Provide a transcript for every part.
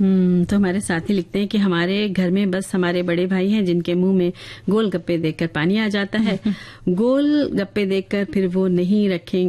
तो हमारे साथी लिखते हैं कि हमारे घर में बस हमारे बड़े भाई हैं जिनके मुंह में गोलगप्पे देखकर पानी आ जाता है। गोलगप्पे देखकर फिर वो नहीं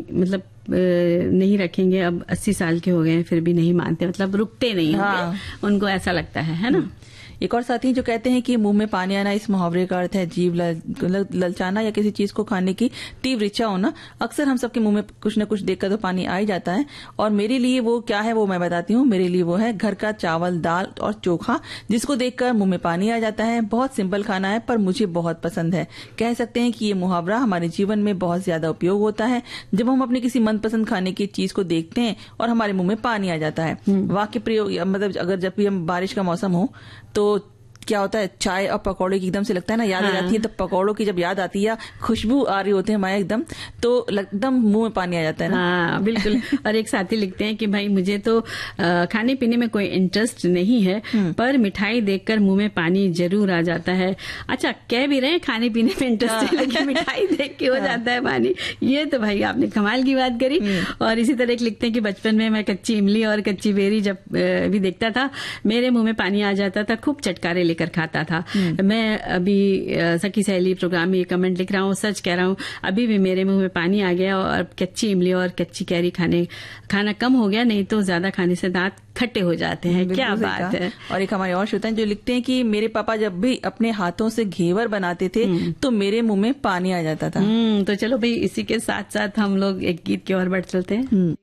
रखेंगे। अब 80 साल के हो गए हैं फिर भी नहीं मानते, मतलब रुकते नहीं होंगे। उनको ऐसा लगता है ना। एक और साथी जो कहते हैं कि मुंह में पानी आना, इस मुहावरे का अर्थ है जीभ ललचाना या किसी चीज को खाने की तीव्र इच्छा होना। अक्सर हम सबके मुंह में कुछ न कुछ देखकर तो पानी आ ही जाता है, और मेरे लिए वो क्या है वो मैं बताती हूँ। मेरे लिए वो है घर का चावल, दाल और चोखा, जिसको देखकर मुंह में पानी आ जाता है। बहुत सिंपल खाना है पर मुझे बहुत पसंद है। कह सकते हैं कि ये मुहावरा हमारे जीवन में बहुत ज्यादा उपयोग होता है जब हम अपने किसी मनपसंद खाने की चीज को देखते हैं और हमारे मुंह में पानी आ जाता है। वाक्य प्रयोग मतलब अगर जब भी हम बारिश का मौसम हो तो क्या होता है, चाय और पकौड़े की एकदम से लगता है ना याद आ जाती है। तो पकौड़ों की जब याद आती है या खुशबू आ रही होती है हमारे एकदम, तो एकदम मुंह में पानी आ जाता है ना। हाँ बिल्कुल। और एक साथी लिखते हैं कि भाई मुझे तो खाने पीने में कोई इंटरेस्ट नहीं है, पर मिठाई देखकर मुंह में पानी जरूर आ जाता है। अच्छा, कह भी रहे खाने पीने में इंटरेस्ट है लेकिन मिठाई देख के हो जाता है पानी। ये तो भाई आपने कमाल की बात करी। और इसी तरह लिखते हैं कि बचपन में मैं कच्ची इमली और कच्ची बेरी जब भी देखता था मेरे मुंह में पानी आ जाता था, खूब चटकारे लेकर खाता था। मैं अभी सखी सहेली प्रोग्राम में ये कमेंट लिख रहा हूँ, सच कह रहा हूँ, अभी भी मेरे मुंह में पानी आ गया। और कच्ची इमली और कच्ची कैरी खाना कम हो गया, नहीं तो ज्यादा खाने से दांत खट्टे हो जाते हैं। क्या बात है। और एक हमारे और श्रोता हैं जो लिखते हैं कि मेरे पापा जब भी अपने हाथों से घेवर बनाते थे तो मेरे मुंह में पानी आ जाता था। तो चलो भाई, इसी के साथ साथ हम लोग एक गीत की ओर बढ़ चलते हैं।